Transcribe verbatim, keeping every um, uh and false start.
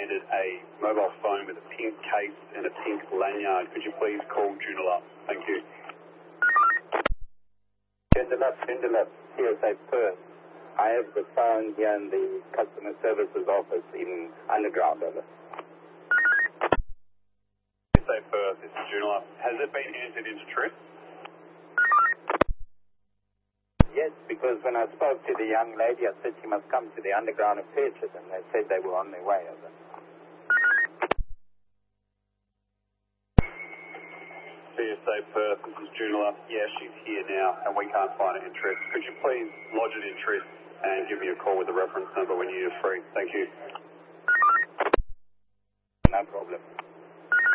handed a mobile phone with a pink case and a pink lanyard. Could you please call Joondalup? Thank you. Joondalup, Joondalup, C S A Perth. I have the phone here in the customer services office in Underground. Over. C S A Perth, this is Joondalup. Has it been entered into TRIP? Yes, because when I spoke to the young lady, I said she must come to the Underground and fetch it, and they said they were on their way. Over. C S A Perth, this is Joondalup. Yeah, she's here now, and we can't find it in TRIP. Could you please lodge it in TRIP and give me a call with the reference number when you're free? Thank you. No problem.